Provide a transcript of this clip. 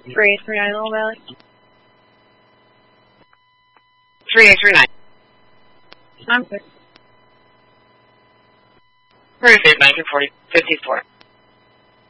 3839 Little Valley. 3839. I'm good. 35, 1940, 54.